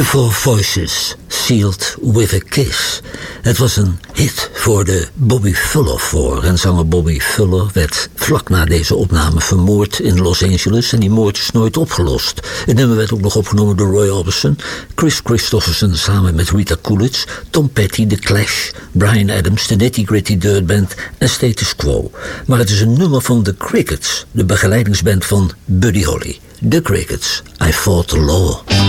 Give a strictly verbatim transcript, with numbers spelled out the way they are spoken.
The Four Voices, Sealed with a Kiss. Het was een hit voor de Bobby Fuller voor. En zanger Bobby Fuller werd vlak na deze opname vermoord in Los Angeles. En die moord is nooit opgelost. Het nummer werd ook nog opgenomen door Roy Orbison, Chris Christopherson samen met Rita Coolidge, Tom Petty, The Clash, Bryan Adams, de Nitty Gritty Dirt Band en Status Quo. Maar het is een nummer van The Crickets, de begeleidingsband van Buddy Holly. The Crickets, I Fought the Law.